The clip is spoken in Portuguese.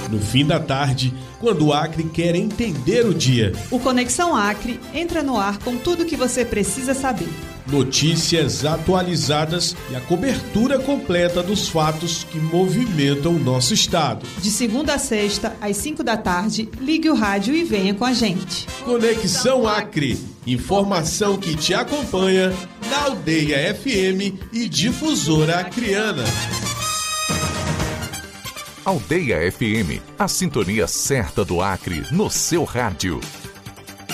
no fim da tarde, quando o Acre quer entender o dia. O Conexão Acre entra no ar com tudo o que você precisa saber. Notícias atualizadas e a cobertura completa dos fatos que movimentam o nosso estado. De segunda a sexta, às 5 da tarde, ligue o rádio e venha com a gente. Conexão Acre. Informação que te acompanha na Aldeia FM e Difusora Acreana. Aldeia FM, a sintonia certa do Acre no seu rádio.